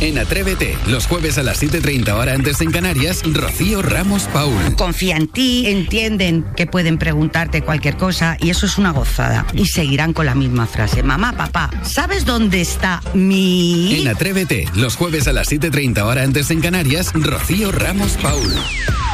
En Atrévete, los jueves a las 7:30 hora antes en Canarias, Rocío Ramos Paul. Confía en ti, entienden que pueden preguntarte cualquier cosa y eso es una gozada. Y seguirán con la misma frase. Mamá, papá, ¿sabes dónde está mi...? En Atrévete, los jueves a las 7:30 hora antes en Canarias, Rocío Ramos Paul.